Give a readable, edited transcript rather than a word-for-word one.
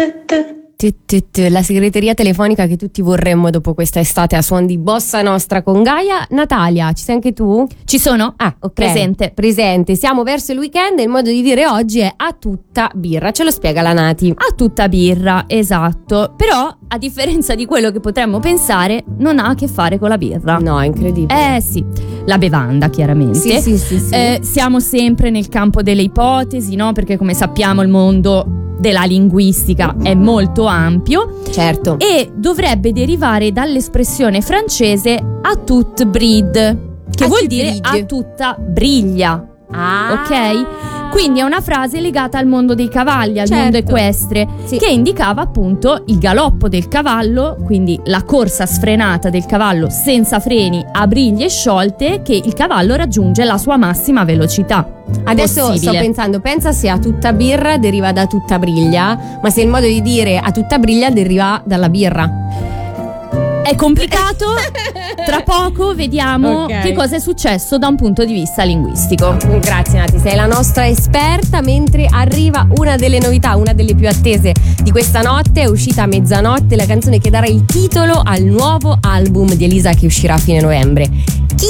La segreteria telefonica che tutti vorremmo dopo questa estate a suon di bossa nostra con Gaia. Natalia, ci sei anche tu? Ci sono? Ah, ok. Presente. Siamo verso il weekend e il modo di dire oggi è a tutta birra. Ce lo spiega la Nati. A tutta birra, esatto. Però, a differenza di quello che potremmo pensare, non ha a che fare con la birra. No, è incredibile. Sì, la bevanda chiaramente. Sì. Siamo sempre nel campo delle ipotesi, no? Perché come sappiamo il mondo della linguistica è molto ampio. Certo. E dovrebbe derivare dall'espressione francese à toute bride, che vuol dire a tutta briglia. Ok? Quindi è una frase legata al mondo dei cavalli, al mondo equestre, che indicava appunto il galoppo del cavallo, quindi la corsa sfrenata del cavallo senza freni, a briglie sciolte, che il cavallo raggiunge la sua massima velocità. Adesso possibile. sto pensando, pensa se a tutta birra deriva da tutta briglia, ma se il modo di dire a tutta briglia deriva dalla birra. È complicato, tra poco vediamo che cosa è successo da un punto di vista linguistico. Grazie Nati, sei la nostra esperta, mentre arriva una delle novità, una delle più attese di questa notte. È uscita a mezzanotte la canzone che darà il titolo al nuovo album di Elisa che uscirà a fine novembre.